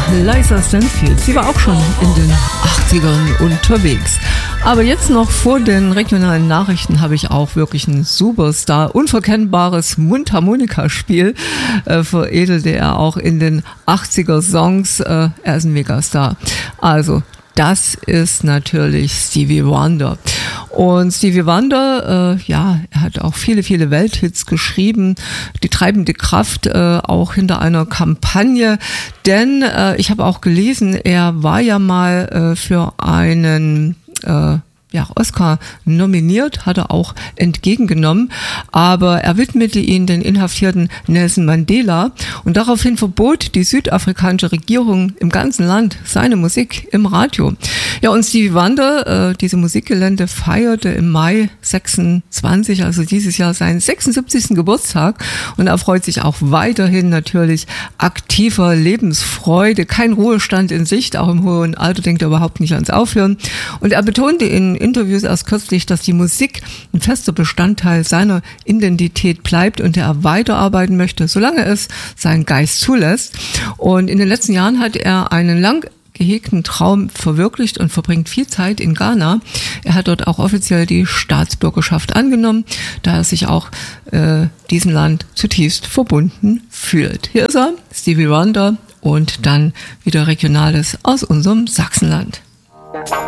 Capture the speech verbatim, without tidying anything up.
Liza Stansfield. Sie war auch schon in den achtzigern unterwegs. Aber jetzt noch vor den regionalen Nachrichten habe ich auch wirklich einen Superstar, unverkennbares Mundharmonikaspiel äh, veredelte er auch in den achtziger Songs. Äh, er ist ein Megastar. Also das ist natürlich Stevie Wonder. Und Stevie Wonder, äh, ja, er hat auch viele, viele Welthits geschrieben. Die treibende Kraft äh, auch hinter einer Kampagne. Denn äh, ich habe auch gelesen, er war ja mal äh, für einen äh, ja, Oscar nominiert, hat er auch entgegengenommen, aber er widmete ihn den inhaftierten Nelson Mandela und daraufhin verbot die südafrikanische Regierung im ganzen Land seine Musik im Radio. Ja, und Stevie Wonder, äh, diese Musikgelände feierte im Mai sechsundzwanzig, also dieses Jahr seinen sechsundsiebzigsten Geburtstag und er freut sich auch weiterhin natürlich aktiver Lebensfreude, kein Ruhestand in Sicht, auch im hohen Alter denkt er überhaupt nicht ans Aufhören und er betonte in Interviews erst kürzlich, dass die Musik ein fester Bestandteil seiner Identität bleibt und er weiterarbeiten möchte, solange es seinen Geist zulässt. Und in den letzten Jahren hat er einen lang gehegten Traum verwirklicht und verbringt viel Zeit in Ghana. Er hat dort auch offiziell die Staatsbürgerschaft angenommen, da er sich auch äh, diesem Land zutiefst verbunden fühlt. Hier ist er, Stevie Wonder, und dann wieder Regionales aus unserem Sachsenland.